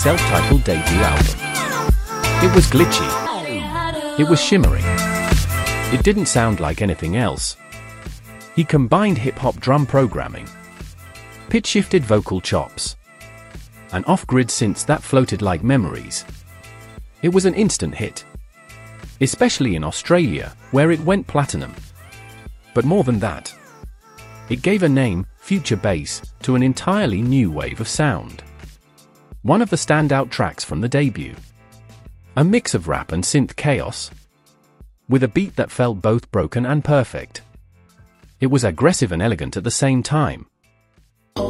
self-titled debut album. It was glitchy. It was shimmering. It didn't sound like anything else. He combined hip-hop drum programming, pitch-shifted vocal chops, and off-grid synths that floated like memories. It was an instant hit, especially in Australia, where it went platinum. But more than that, it gave a name, Future Bass, to an entirely new wave of sound. One of the standout tracks from the debut. A mix of rap and synth chaos, with a beat that felt both broken and perfect. It was aggressive and elegant at the same time.